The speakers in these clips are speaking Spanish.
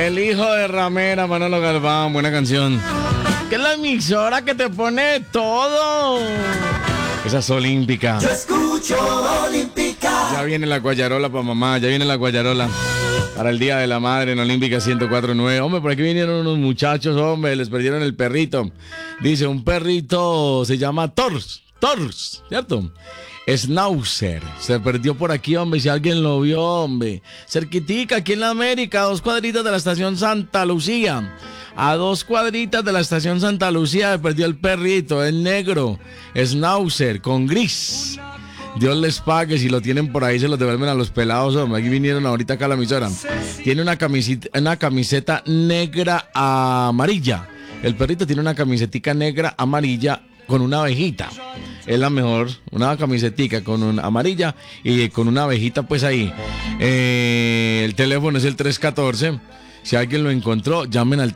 El hijo de Ramera, Manolo Galván, buena canción. Que es la emisora que te pone todo. Esa es Olímpica. Yo escucho Olímpica. Ya viene la guayarola para mamá, ya viene la guayarola para el Día de la Madre en Olímpica 104.9. Hombre, por aquí vinieron unos muchachos, hombre, les perdieron el perrito. Dice, un perrito se llama Tors, ¿cierto? Schnauzer, se perdió por aquí, hombre, si alguien lo vio, hombre. Cerquitica, aquí en la América, a 2 cuadritas de la estación Santa Lucía. A 2 cuadritas de la estación Santa Lucía se perdió el perrito, es negro, Schnauzer, con gris. Dios les pague, si lo tienen por ahí se lo devuelven a los pelados, hombre. Aquí vinieron ahorita acá a la emisora. Tiene una camiseta negra amarilla. El perrito tiene una camisetica negra amarilla con una abejita. Es la mejor, una camisetica con una amarilla y con una abejita pues ahí. El teléfono es el 314. Si alguien lo encontró, llamen al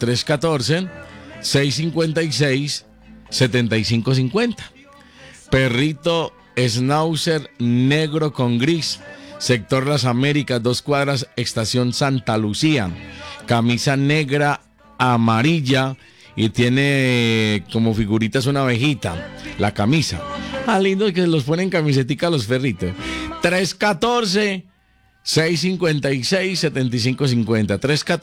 314-656-7550. Perrito Schnauzer negro con gris. Sector Las Américas, 2 cuadras, estación Santa Lucía. Camisa negra amarilla. Y tiene como figuritas una abejita, la camisa. Ah, lindo que los ponen camisetica a los perritos. 314-656-7550.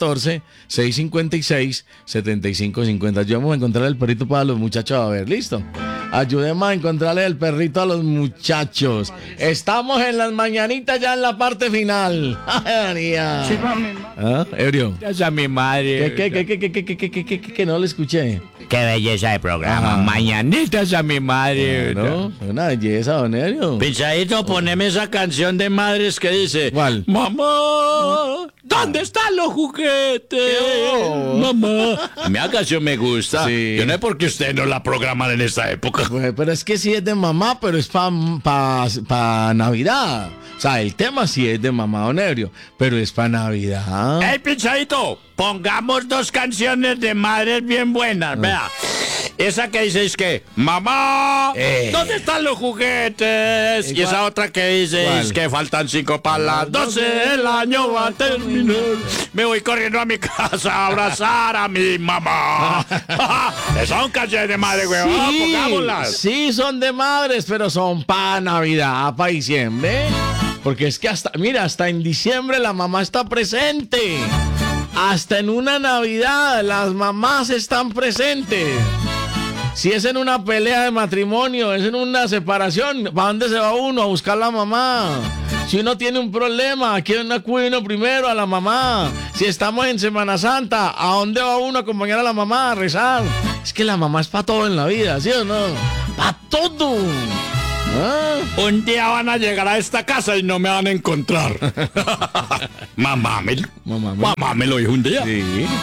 314-656-7550. Ayudemos a encontrar el perrito para los muchachos. A ver, ¿listo? Ayudemos a encontrarle el perrito a los muchachos. Estamos en las mañanitas ya en la parte final. ¡Ay, María! Sí, mami. ¿Ah, Ebrio? Esa es mi madre. ¿Qué no le escuché? Qué belleza de programa. Mañanitas a mi madre. ¿No? Una belleza, don Ebrio. Pinchadito, poneme esa canción de madres que dice: ¿Cuál? Mamá, ¿dónde están los juguetes? Mamá. A mí la canción me gusta. Sí. Yo no sé por qué ustedes no la programan en esta época. Pues, pero es que sí es de mamá, pero es pa Navidad. O sea, el tema sí es de mamá, don Ebrio, pero es pa Navidad. ¡Ey, Pinchadito! Pongamos 2 canciones de madres bien buenas, vea. Esa que dice es que, mamá, ¿dónde están los juguetes? Y esa otra que dice es que faltan 5 para las 12, el año va a terminar. Me voy corriendo a mi casa a abrazar a mi mamá. Son canciones de madre, güey. Pongámoslas. Sí, son de madres, pero son pa Navidad, pa diciembre. Porque es que hasta en diciembre la mamá está presente. Hasta en una Navidad las mamás están presentes. Si es en una pelea de matrimonio, es en una separación, ¿para dónde se va uno? A buscar a la mamá. Si uno tiene un problema, ¿a quién acude uno primero? A la mamá. Si estamos en Semana Santa, ¿a dónde va uno a acompañar a la mamá a rezar? Es que la mamá es para todo en la vida, ¿sí o no? ¡Para todo! ¿Ah? Un día van a llegar a esta casa y no me van a encontrar. Mamá me lo dijo un día. Sí.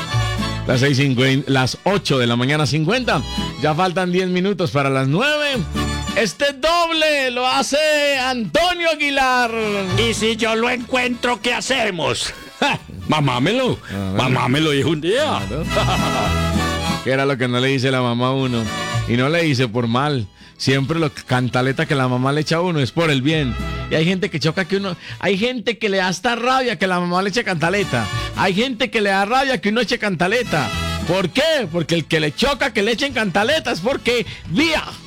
Las 8 de la mañana 50. Ya faltan 10 minutos para las 9. Este doble lo hace Antonio Aguilar. Y si yo lo encuentro, ¿qué hacemos? Mamá me lo dijo un día. Claro. Que era lo que no le dice la mamá a uno. Y no le dice por mal. Siempre lo cantaleta que la mamá le echa a uno es por el bien. Y hay gente que choca que uno... Hay gente que le da hasta rabia que la mamá le eche cantaleta. Hay gente que le da rabia que uno eche cantaleta. ¿Por qué? Porque el que le choca que le echen cantaleta es porque vía.